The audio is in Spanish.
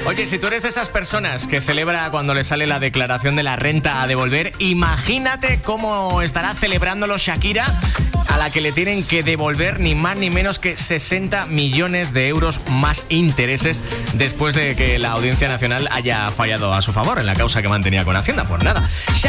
Oye, si tú eres de esas personas que celebra cuando le sale la declaración de la renta a devolver, imagínate cómo estará celebrándolo Shakira, a la que le tienen que devolver ni más ni menos que 60 millones de euros más intereses después de que la Audiencia Nacional haya fallado a su favor en la causa que mantenía con Hacienda. Pues nada.